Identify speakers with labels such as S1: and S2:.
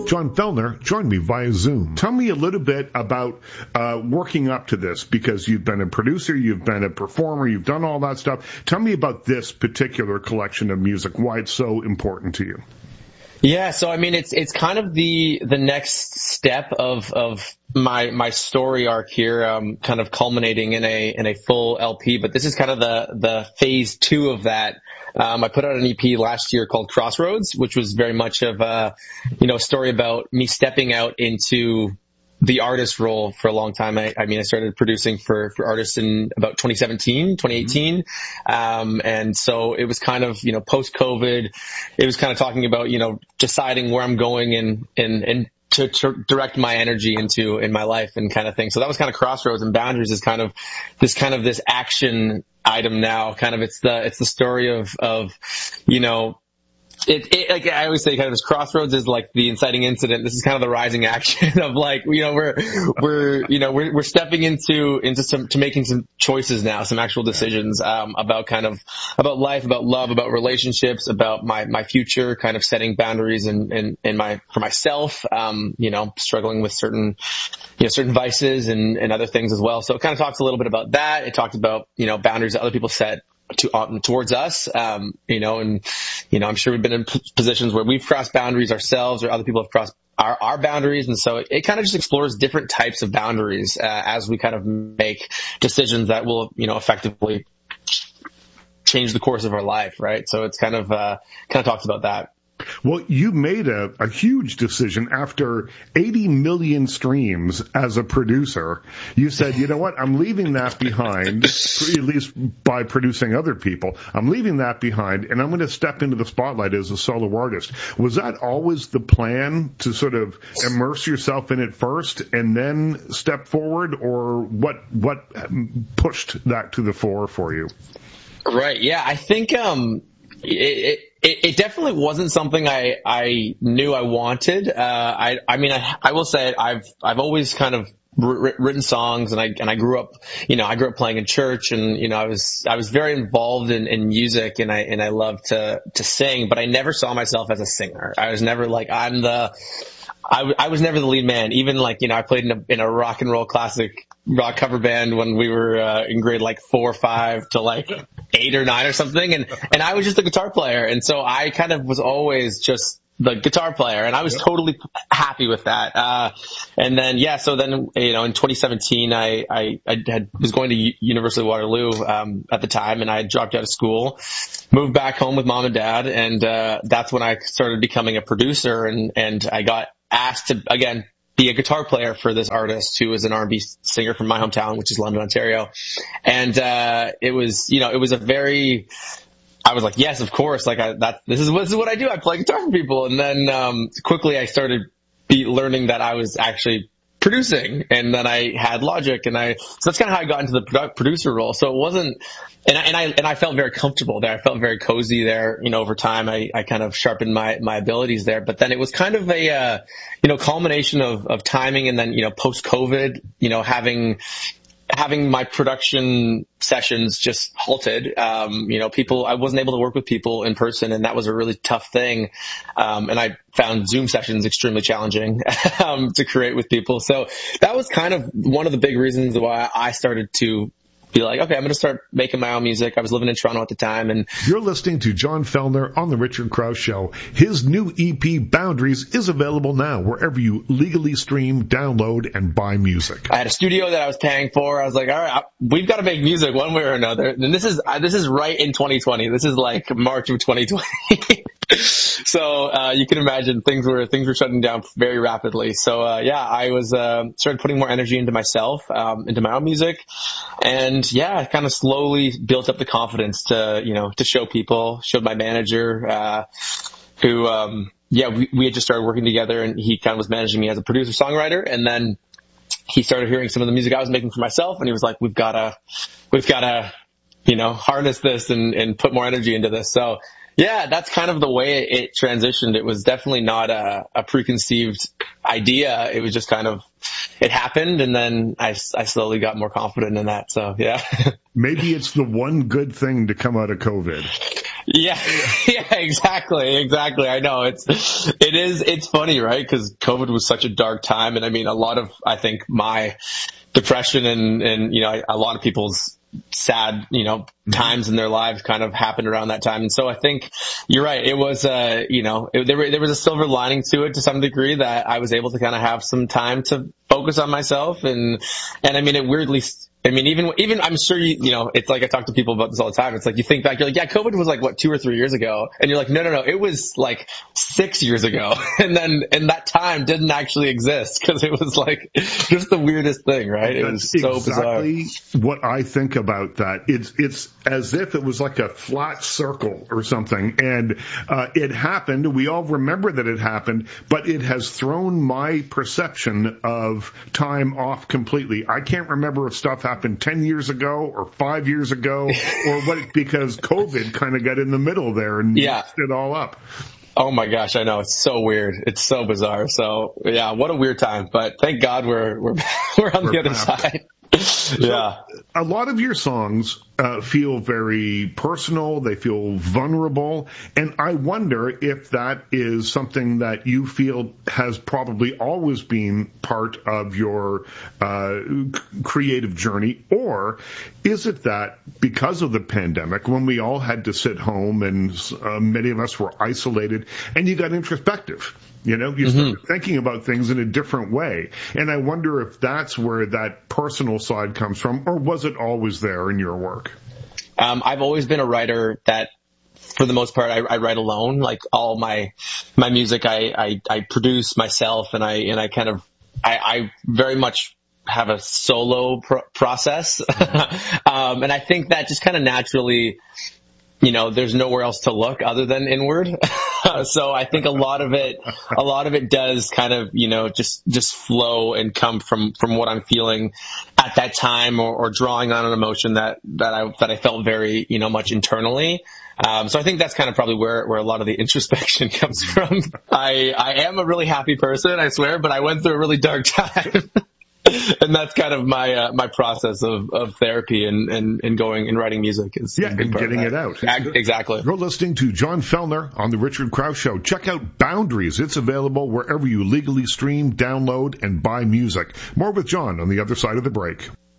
S1: John Fellner joined me via Zoom. Tell me a little bit about working up to this, because you've been a producer, you've been a performer, you've done all that stuff. Tell me about this particular collection of music, why it's so important to you.
S2: Yeah, so I mean, it's kind of the next step of my story arc here, kind of culminating in a full LP. But this is kind of the phase 2 of that. I put out an EP last year called Crossroads, which was very much of a story about me stepping out into the artist role for a long time. I started producing for artists in about 2017, 2018. And so it was kind of, post-COVID, it was kind of talking about, deciding where I'm going and to direct my energy into in my life and kind of thing. So that was kind of Crossroads, and Boundaries is kind of this action item now. Kind of it's the story of like I always say, kind of this Crossroads is like the inciting incident. This is kind of the rising action of like, we're stepping into making some choices now, some actual decisions, about life, about love, about relationships, about my future, kind of setting boundaries for myself, struggling with certain vices and other things as well. So it kind of talks a little bit about that. It talked about, boundaries that other people set towards us, and I'm sure we've been in positions where we've crossed boundaries ourselves, or other people have crossed our boundaries. And so it kind of just explores different types of boundaries, as we kind of make decisions that will, effectively change the course of our life. Right. So it's kind of talks about that.
S1: Well, you made a huge decision after 80 million streams as a producer. You said, you know what, I'm leaving that behind, at least by producing other people. I'm leaving that behind, and I'm going to step into the spotlight as a solo artist. Was that always the plan, to sort of immerse yourself in it first and then step forward, or what pushed that to the fore for you?
S2: Right. Yeah, I think it definitely wasn't something I knew I wanted. I will say I've always kind of written songs, and I grew up playing in church, and I was very involved in music, and I love to sing, but I never saw myself as a singer. I was never like I was never the lead man. Even I played in a rock and roll classic rock cover band when we were in grade 4 or 5 to 8 or 9 or something, and I was just a guitar player, and so I kind of was always just the guitar player, and I was totally happy with that. And then in 2017 I was going to University of Waterloo at the time, and I had dropped out of school, moved back home with mom and dad, and that's when I started becoming a producer, and I got asked to again be a guitar player for this artist who is an R&B singer from my hometown, which is London, Ontario. And it was I was like, yes, of course. This is what I do. I play guitar for people. And then quickly I started learning that I was actually producing, and then I had Logic, so that's kind of how I got into the producer role. So it wasn't, and I felt very comfortable there. I felt very cozy there. Over time I kind of sharpened my abilities there, but then it was kind of a, culmination of timing, and then, post-COVID, having my production sessions just halted. I wasn't able to work with people in person, and that was a really tough thing. And I found Zoom sessions extremely challenging, to create with people. So that was kind of one of the big reasons why I started to be like, okay, I'm going to start making my own music. I was living in Toronto at the time. And
S1: you're listening to John Fellner on The Richard Krause Show. His new EP, Boundaries, is available now wherever you legally stream, download, and buy music.
S2: I had a studio that I was paying for. I was like, all right, we've got to make music one way or another. And this is right in 2020. This is like March of 2020. So you can imagine things were shutting down very rapidly. So I was started putting more energy into myself, into my own music, and I kind of slowly built up the confidence to show people. Showed my manager, who we had just started working together, and he kind of was managing me as a producer songwriter, and then he started hearing some of the music I was making for myself, and he was like, we've gotta harness this and put more energy into this. So yeah, that's kind of the way it transitioned. It was definitely not a preconceived idea. It was just kind of, it happened, and then I slowly got more confident in that. So yeah.
S1: Maybe it's the one good thing to come out of COVID.
S2: Yeah, yeah, exactly. I know it's funny, right? Because COVID was such a dark time, and I mean, I think my depression and a lot of people's sad, times in their lives kind of happened around that time. And so I think you're right. It was, there was a silver lining to it to some degree that I was able to kind of have some time to focus on myself. And I mean, it weirdly, even I'm sure it's like I talk to people about this all the time. It's like you think back, you're like, yeah, COVID was like 2 or 3 years ago. And you're like, no, it was like 6 years ago. And that time didn't actually exist because it was like just the weirdest thing, right? It was so
S1: exactly
S2: bizarre.
S1: What I think about that. It's as if it was like a flat circle or something. And, it happened. We all remember that it happened, but it has thrown my perception of time off completely. I can't remember if stuff happened 10 years ago or 5 years ago or what, because COVID kind of got in the middle there and mixed it all up.
S2: Oh my gosh, I know. It's so weird. It's so bizarre. So yeah, what a weird time, but thank God we're on the other side. Yeah.
S1: A lot of your songs feel very personal. They feel vulnerable. And I wonder if that is something that you feel has probably always been part of your creative journey, or is it that because of the pandemic, when we all had to sit home and many of us were isolated, and you got introspective? You started thinking about things in a different way. And I wonder if that's where that personal side comes from, or was it always there in your work?
S2: I've always been a writer that, for the most part, I write alone. Like all my music, I produce myself, and I very much have a solo process. And I think that just kind of naturally, there's nowhere else to look other than inward. So I think a lot of it does kind of, just flow and come from what I'm feeling at that time, or drawing on an emotion that I felt very, much internally. So I think that's kind of probably where a lot of the introspection comes from. I am a really happy person, I swear, but I went through a really dark time. And that's kind of my process of therapy and going and writing music.
S1: And getting it out.
S2: Exactly.
S1: You're listening to John Fellner on The Richard Krause Show. Check out Boundaries. It's available wherever you legally stream, download, and buy music. More with John on the other side of the break.